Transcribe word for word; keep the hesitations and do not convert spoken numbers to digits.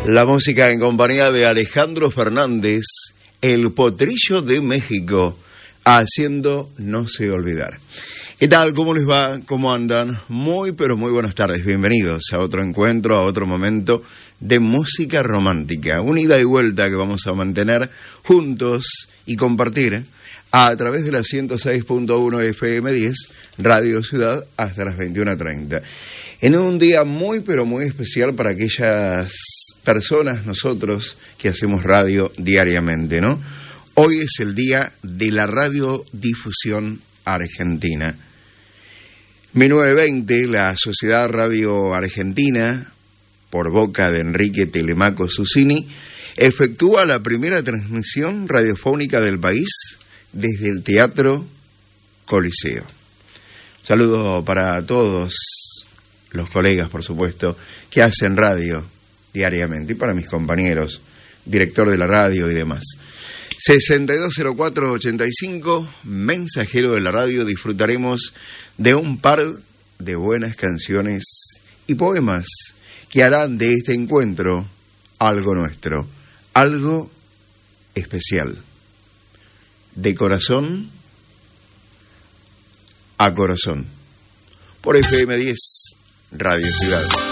La música en compañía de Alejandro Fernández, el Potrillo de México, haciendo No sé olvidar. ¿Qué tal? ¿Cómo les va? ¿Cómo andan? Muy, pero muy buenas tardes. Bienvenidos a otro encuentro, a otro momento de música romántica. Una ida y vuelta que vamos a mantener juntos y compartir a través de la ciento seis punto uno F M diez, Radio Ciudad, hasta las veintiuna treinta. En un día muy, pero muy especial para aquellas personas, nosotros, que hacemos radio diariamente, ¿no? Hoy es el día de la radiodifusión argentina. mil novecientos veinte, la Sociedad Radio Argentina, por boca de Enrique Telemaco Susini, efectúa la primera transmisión radiofónica del país desde el Teatro Coliseo. Saludo para todos los colegas, por supuesto, que hacen radio diariamente, y para mis compañeros, director de la radio y demás. sesenta y dos cero cuatro ochenta y cinco, mensajero de la radio, disfrutaremos de un par de buenas canciones y poemas que harán de este encuentro algo nuestro, algo especial. De corazón a corazón, por F M diez, Radio Ciudad.